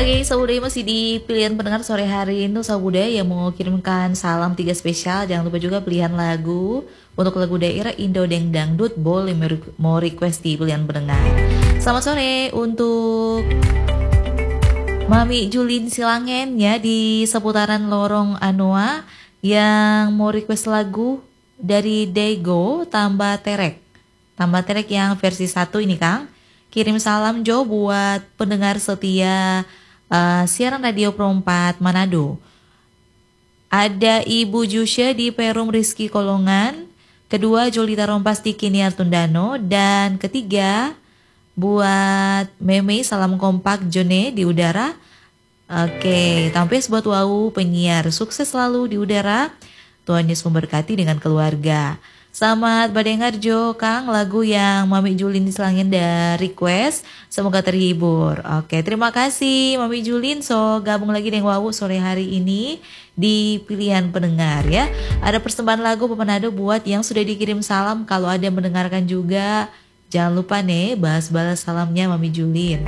Oke, Saudara masih di pilihan pendengar sore hari ini. Saudara yang mau kirimkan salam 3 spesial, jangan lupa juga pilihan lagu. Untuk lagu daerah Indo Deng Dangdut boleh mau request di pilihan pendengar. Selamat sore untuk Mami Julin Silangen ya di seputaran Lorong Anoa yang mau request lagu dari Dego Tambah Terek. Tambah Terek yang versi 1 ini Kang. Kirim salam Jo buat pendengar setia siaran Radio Pro 4 Manado. Ada Ibu Jusya di Perum Rizky Kolongan. Kedua Jolita Rompas di Kiniar Tundano. Dan ketiga buat Meme salam kompak Jone di udara. Oke, tampil buat Wau penyiar. Sukses selalu di udara. Tuhan Yesus memberkati dengan keluarga. Selamat badengar Jo Kang, lagu yang Mami Julin Selangin dari request, semoga terhibur. Oke, terima kasih Mami Julin. So gabung lagi dengan Wawu sore hari ini di pilihan pendengar ya. Ada persembahan lagu Pemanado buat yang sudah dikirim salam. Kalau ada mendengarkan juga, jangan lupa nih balas salamnya Mami Julin.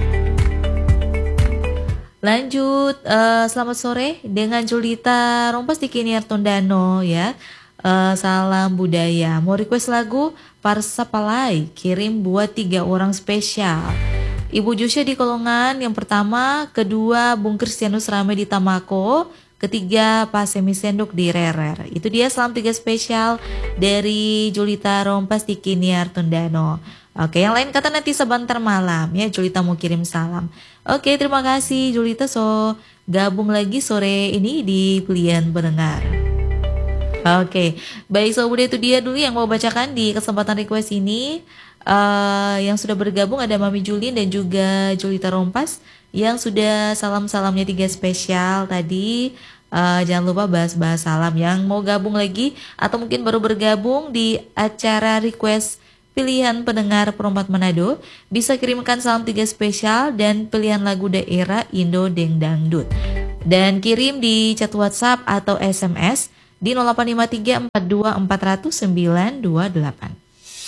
Lanjut, selamat sore dengan Julita Rompas di Kiniar Tondano ya. Salam budaya. Mau request lagu Parsa Palai, kirim buat 3 orang spesial. Ibu Jusya di Kolongan yang pertama, kedua Bung Kristianus Rame di Tamako, ketiga Pak Semi Senduk di Rerer. Itu dia salam 3 spesial dari Julita Rompas di Kiniar Tondano. Oke, yang lain kata nanti sebentar malam ya Julita mau kirim salam. Oke, terima kasih Julita. So gabung lagi sore ini di pilihan pendengar. Oke, baik Sobat, itu dia dulu yang mau bacakan di kesempatan request ini. Yang sudah bergabung ada Mami Julin dan juga Julita Rompas yang sudah salamnya 3 spesial tadi. Jangan lupa bahas salam. Yang mau gabung lagi atau mungkin baru bergabung di acara request pilihan pendengar Perompat Manado, bisa kirimkan salam 3 spesial dan pilihan lagu daerah Indo Deng Dangdut. Dan kirim di chat WhatsApp atau SMS di 0853 42 400 928.